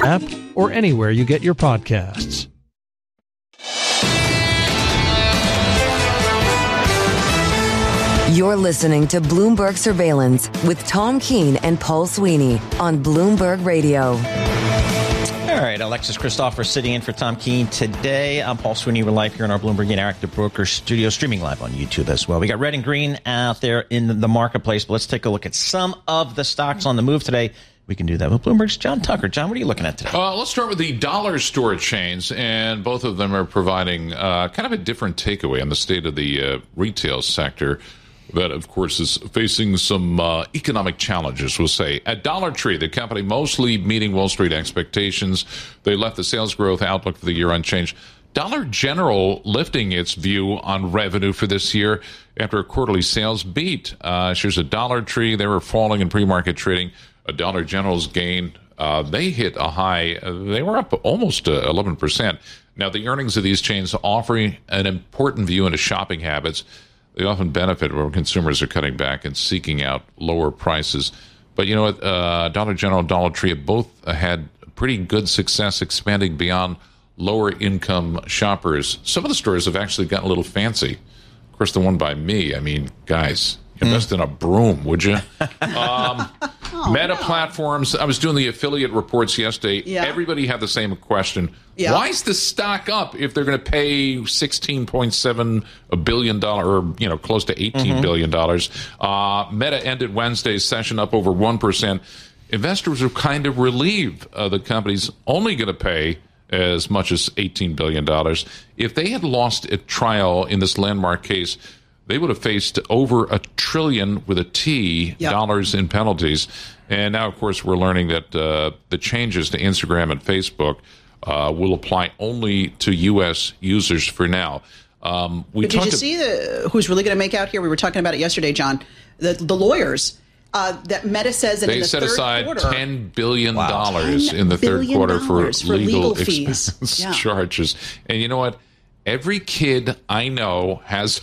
app or anywhere you get your podcasts. You're listening to Bloomberg Surveillance with Tom Keene and Paul Sweeney on Bloomberg Radio. All right, Alexis Christopher sitting in for Tom Keene today. I'm Paul Sweeney. We're live here in our Bloomberg Interactive Brokers studio, streaming live on YouTube as well. We got red and green out there in the marketplace, but let's take a look at some of the stocks on the move today. We can do that with Bloomberg's John Tucker. John, what are you looking at today? Let's start with the dollar store chains, and both of them are providing kind of a different takeaway on the state of the retail sector. That, of course, is facing some economic challenges, we'll say. At Dollar Tree, the company mostly meeting Wall Street expectations. They left the sales growth outlook for the year unchanged. Dollar General lifting its view on revenue for this year after a quarterly sales beat. Shares of Dollar Tree, they were falling in pre-market trading. Dollar General's gain, they hit a high. They were up almost 11%. Now, the earnings of these chains offer an important view into shopping habits. They often benefit when consumers are cutting back and seeking out lower prices. But you know what? Dollar General and Dollar Tree have both had pretty good success expanding beyond lower income shoppers. Some of the stores have actually gotten a little fancy. Of course, the one by me, I mean, guys, invest in a broom, would you? Meta Platforms, I was doing the affiliate reports yesterday. Yeah. Everybody had the same question. Yeah. Why is the stock up if they're going to pay $16.7 billion or, close to $18 billion? Meta ended Wednesday's session up over 1%. Investors are kind of relieved the company's only going to pay as much as $18 billion. If they had lost a trial in this landmark case, they would have faced over $1 trillion with a T dollars in penalties. And now, of course, we're learning that the changes to Instagram and Facebook will apply only to U.S. users for now. Did you see who's really going to make out here? We were talking about it yesterday, John. The lawyers that Meta says that they in the set third aside quarter, $10 billion in the third quarter for legal fees. expense charges. And you know what? Every kid I know has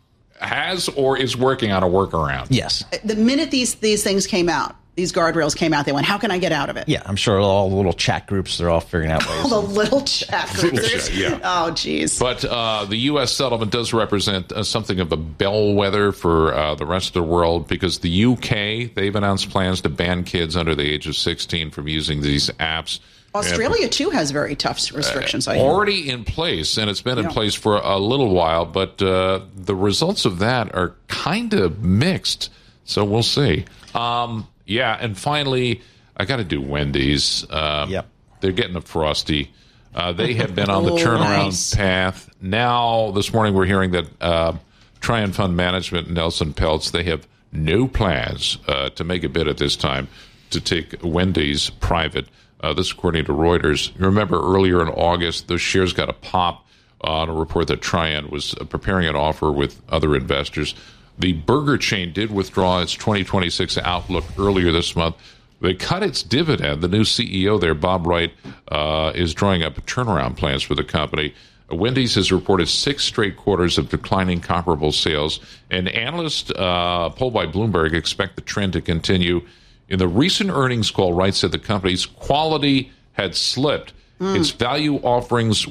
or is working on a workaround. Yes. The minute these things came out, these guardrails came out, they went, how can I get out of it? Yeah, I'm sure all the little chat groups, they're all figuring out ways. All the little chat groups. Yeah. Oh, geez. But the U.S. settlement does represent something of a bellwether for the rest of the world because the U.K., they've announced plans to ban kids under the age of 16 from using these apps. Australia, too, has very tough restrictions. Already in place, and it's been in place for a little while, but the results of that are kind of mixed, so we'll see. And finally, I got to do Wendy's. They're getting a frosty. They have been on the turnaround path. Now, this morning, we're hearing that Trian Fund Management and Nelson Peltz, they have no plans to make a bid at this time to take Wendy's private. This according to Reuters. You remember earlier in August, those shares got a pop on a report that Trian was preparing an offer with other investors. The burger chain did withdraw its 2026 outlook earlier this month. They cut its dividend. The new CEO there, Bob Wright, is drawing up turnaround plans for the company. Wendy's has reported 6 straight quarters of declining comparable sales, and analysts polled by Bloomberg expect the trend to continue. In the recent earnings call, Wright said the company's quality had slipped. Its value offerings